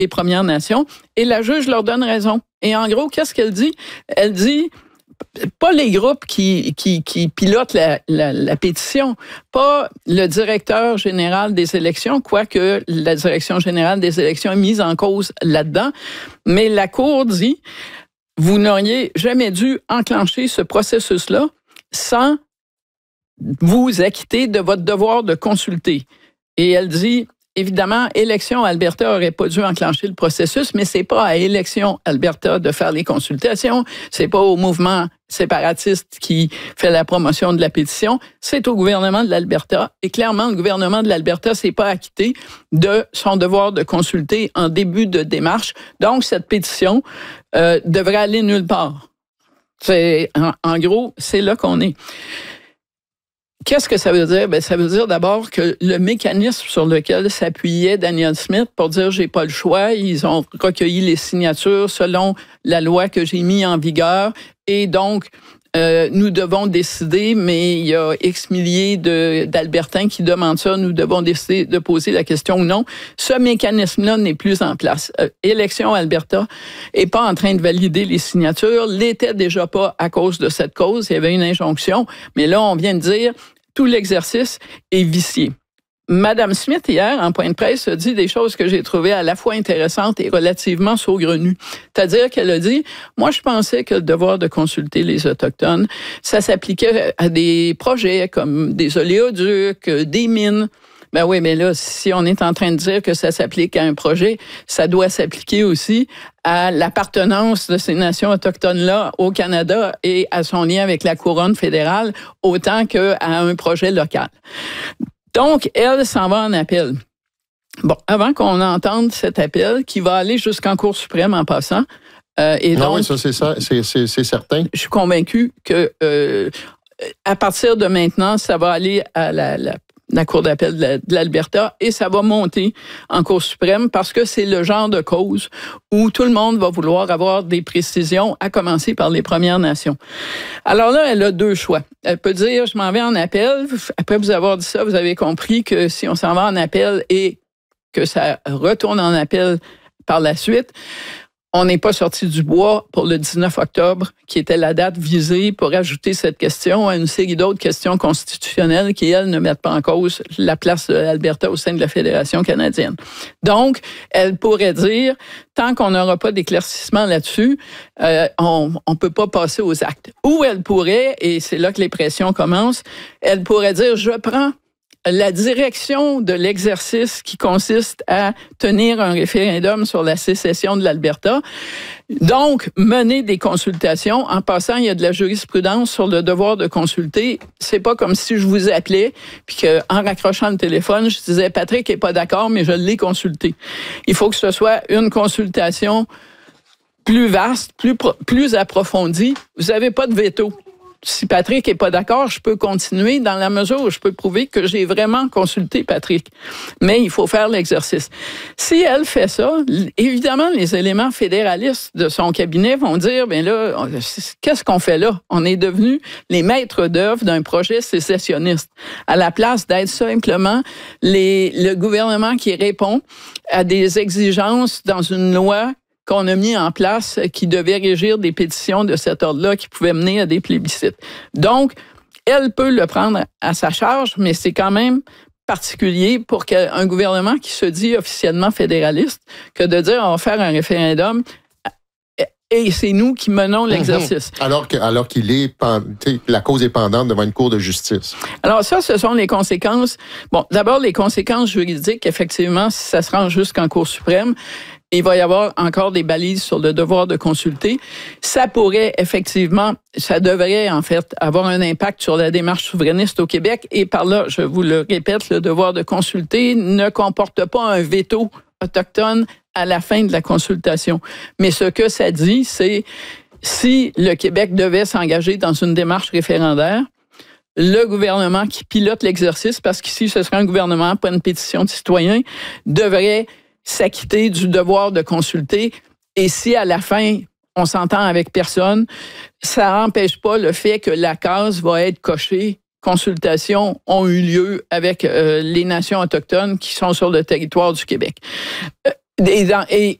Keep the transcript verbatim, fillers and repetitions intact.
et Premières Nations, et la juge leur donne raison. Et en gros, qu'est-ce qu'elle dit? Elle dit, pas les groupes qui, qui, qui pilotent la, la, la pétition, pas le directeur général des élections, quoique la direction générale des élections est mise en cause là-dedans, mais la Cour dit, vous n'auriez jamais dû enclencher ce processus-là sans vous acquitter de votre devoir de consulter. Et elle dit, évidemment, Élections Alberta n'aurait pas dû enclencher le processus, mais c'est pas à Élections Alberta de faire les consultations, c'est pas au mouvement séparatiste qui fait la promotion de la pétition, c'est au gouvernement de l'Alberta. Et clairement, le gouvernement de l'Alberta s'est pas acquitté de son devoir de consulter en début de démarche. Donc, cette pétition euh, devrait aller nulle part. C'est, en, en gros, c'est là qu'on est. Qu'est-ce que ça veut dire? Ben, ça veut dire d'abord que le mécanisme sur lequel s'appuyait Danielle Smith pour dire j'ai pas le choix, ils ont recueilli les signatures selon la loi que j'ai mis en vigueur et donc euh, nous devons décider, mais il y a X milliers de, d'Albertains qui demandent ça, nous devons décider de poser la question ou non. Ce mécanisme-là n'est plus en place. Euh, Élections Alberta est pas en train de valider les signatures, l'était déjà pas à cause de cette cause, il y avait une injonction, mais là on vient de dire tout l'exercice est vicié. Madame Smith, hier, en point de presse, a dit des choses que j'ai trouvées à la fois intéressantes et relativement saugrenues. C'est-à-dire qu'elle a dit, moi, je pensais que le devoir de consulter les Autochtones, ça s'appliquait à des projets comme des oléoducs, des mines. Ben oui, mais là, si on est en train de dire que ça s'applique à un projet, ça doit s'appliquer aussi à l'appartenance de ces nations autochtones-là au Canada et à son lien avec la couronne fédérale, autant qu'à un projet local. Donc, elle s'en va en appel. Bon, avant qu'on entende cet appel, qui va aller jusqu'en Cour suprême en passant, euh, et non, donc, oui, ça, c'est ça, c'est, c'est, c'est certain. Je suis convaincue que euh, à partir de maintenant, ça va aller à la, la la Cour d'appel de l'Alberta et ça va monter en Cour suprême parce que c'est le genre de cause où tout le monde va vouloir avoir des précisions, à commencer par les Premières Nations. Alors là, elle a deux choix. Elle peut dire, je m'en vais en appel. Après vous avoir dit ça, vous avez compris que si on s'en va en appel et que ça retourne en appel par la suite, on n'est pas sorti du bois pour le dix-neuf octobre, qui était la date visée pour ajouter cette question à une série d'autres questions constitutionnelles qui, elles, ne mettent pas en cause la place de l'Alberta au sein de la Fédération canadienne. Donc, elle pourrait dire, tant qu'on n'aura pas d'éclaircissement là-dessus, euh, on ne peut pas passer aux actes. Ou elle pourrait, et c'est là que les pressions commencent, elle pourrait dire, je prends la direction de l'exercice qui consiste à tenir un référendum sur la sécession de l'Alberta. Donc, mener des consultations. En passant, il y a de la jurisprudence sur le devoir de consulter. C'est pas comme si je vous appelais, puis qu'en raccrochant le téléphone, je disais, Patrick est pas d'accord, mais je l'ai consulté. Il faut que ce soit une consultation plus vaste, plus, plus approfondie. Vous n'avez pas de veto. Si Patrick est pas d'accord, je peux continuer dans la mesure où je peux prouver que j'ai vraiment consulté Patrick. Mais il faut faire l'exercice. Si elle fait ça, évidemment, les éléments fédéralistes de son cabinet vont dire, ben là, qu'est-ce qu'on fait là? On est devenus les maîtres d'œuvre d'un projet sécessionniste. À la place d'être simplement les, le gouvernement qui répond à des exigences dans une loi qu'on a mis en place qui devait régir des pétitions de cet ordre-là qui pouvaient mener à des plébiscites. Donc, elle peut le prendre à sa charge, mais c'est quand même particulier pour qu'un gouvernement qui se dit officiellement fédéraliste que de dire on va faire un référendum et c'est nous qui menons l'exercice. Mmh. Alors, que, alors qu'il est, la cause est pendante devant une cour de justice. Alors ça, ce sont les conséquences. Bon, d'abord, les conséquences juridiques, effectivement, si ça se rend jusqu'en Cour suprême, il va y avoir encore des balises sur le devoir de consulter. Ça pourrait effectivement, ça devrait en fait avoir un impact sur la démarche souverainiste au Québec. Et par là, je vous le répète, le devoir de consulter ne comporte pas un veto autochtone à la fin de la consultation. Mais ce que ça dit, c'est si le Québec devait s'engager dans une démarche référendaire, le gouvernement qui pilote l'exercice, parce qu'ici ce serait un gouvernement, pas une pétition de citoyens, devrait s'acquitter du devoir de consulter. Et si à la fin, on s'entend avec personne, ça n'empêche pas le fait que la case va être cochée. Consultations ont eu lieu avec euh, les nations autochtones qui sont sur le territoire du Québec. Euh, Et, dans- et